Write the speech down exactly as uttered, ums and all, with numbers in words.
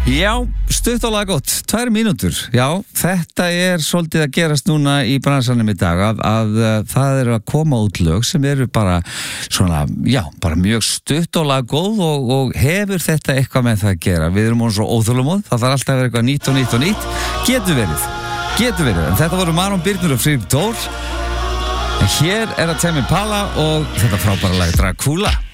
Já, stutt og laggott, tvær mínútur. Já, þetta er svolítið að gerast núna í bransanum í dag að, að, að það eru að koma út lög sem eru bara svona, já, bara mjög stutt og laggóð og, og hefur þetta eitthvað með það að gera. Við erum orðin svo óþolumóð, það þarf alltaf að vera eitthvað nýtt og nýtt og nýtt. Getur verið, getur verið. En þetta voru Maron Birnur og Friðrik Dór. En hér er að Tame Impala og þetta frábæra lag Dracula.